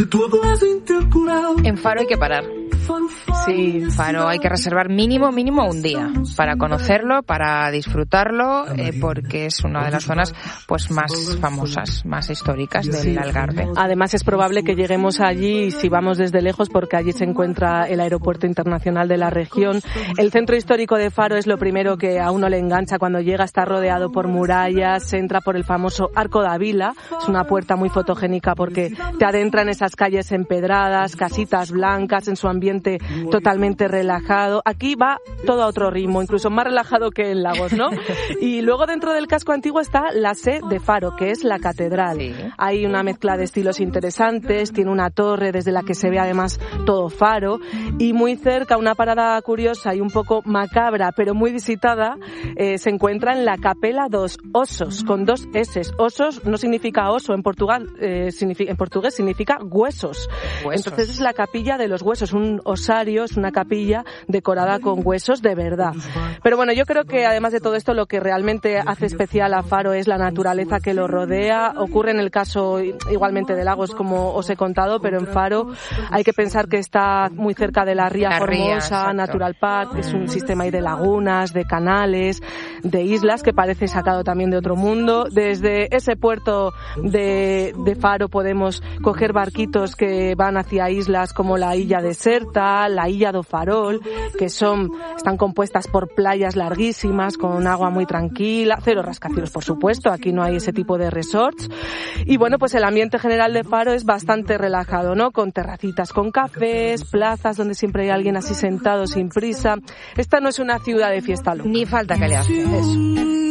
En Faro hay que parar. Sí, Faro hay que reservar mínimo un día para conocerlo, para disfrutarlo, porque es una de las zonas pues más famosas, más históricas del Algarve. Además es probable que lleguemos allí si vamos desde lejos, porque allí se encuentra el aeropuerto internacional de la región. El centro histórico de Faro es lo primero que a uno le engancha cuando llega. Está rodeado por murallas, se entra por el famoso Arco da Vila. Es una puerta muy fotogénica porque te adentra en esas calles empedradas, casitas blancas, en su ambiente totalmente relajado. Aquí va todo a otro ritmo, incluso más relajado que en Lagos, ¿no? Y luego dentro del casco antiguo está la sé de Faro, que es la catedral. Sí. Hay una mezcla de estilos interesantes, tiene una torre desde la que se ve además todo Faro, y muy cerca, una parada curiosa y un poco macabra, pero muy visitada, se encuentra en la Capela dos Osos, con dos S. Osos no significa oso en Portugal, en portugués significa huesos. Entonces es la capilla de los huesos, un osario, es una capilla decorada con huesos de verdad. Pero bueno, yo creo que además de todo esto, lo que realmente hace especial a Faro es la naturaleza que lo rodea. Ocurre en el caso igualmente de Lagos, como os he contado, pero en Faro hay que pensar que está muy cerca de la Ría Formosa Natural Park, que es un sistema ahí de lagunas, de canales, de islas, que parece sacado también de otro mundo. Desde ese puerto de Faro podemos coger barquitos que van hacia islas como la Illa Deserta, la Illa do Farol, que están compuestas por playas larguísimas, con agua muy tranquila, cero rascacielos, por supuesto, aquí no hay ese tipo de resorts. Y bueno, pues el ambiente general de Faro es bastante relajado, ¿no? Con terracitas con cafés, plazas donde siempre hay alguien así sentado sin prisa. Esta no es una ciudad de fiesta loca. Ni falta que le hace eso.